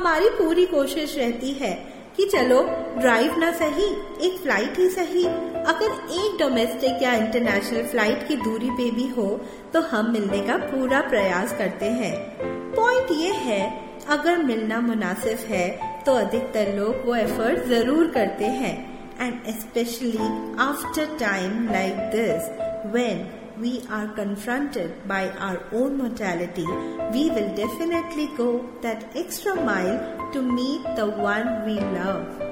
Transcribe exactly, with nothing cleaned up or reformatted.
हमारी पूरी कोशिश रहती है कि चलो ड्राइव ना सही, एक फ्लाइट ही सही। अगर एक डोमेस्टिक या इंटरनेशनल फ्लाइट की दूरी पे भी हो तो हम मिलने का पूरा प्रयास करते हैं। पॉइंट ये है, अगर मिलना मुनासिब है तो अधिकतर लोग वो एफर्ट जरूर करते हैं। And specially after time like this, when we are confronted by our own mortality, we will definitely go that extra mile to meet the one we love.